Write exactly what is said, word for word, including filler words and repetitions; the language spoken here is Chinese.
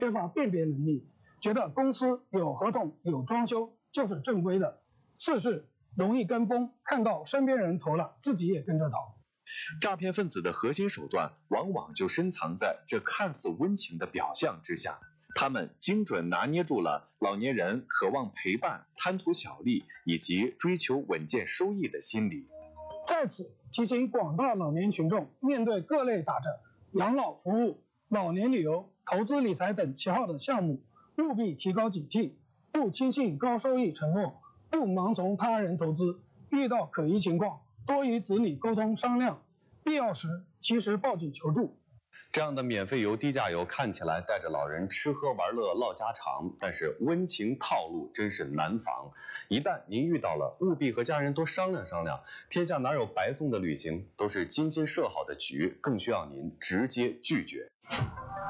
缺乏辨别能力，觉得公司有合同有装修就是正规的，次是容易跟风，看到身边人投了，自己也跟着投。 诈骗分子的核心手段往往就深藏在这看似温情的表象之下，他们精准拿捏住了老年人渴望陪伴、贪图小利以及追求稳健收益的心理。 在此提醒广大老年群众，面对各类打着养老服务、老年旅游、投资理财等旗号的项目，务必提高警惕，不轻信高收益承诺，不盲从他人投资，遇到可疑情况多与子女沟通商量，必要时及时报警求助。 这样的免费游、低价游看起来带着老人吃喝玩乐唠家常，但是温情套路真是难防。一旦您遇到了，务必和家人多商量商量。天下哪有白送的旅行，都是精心设好的局，更需要您直接拒绝。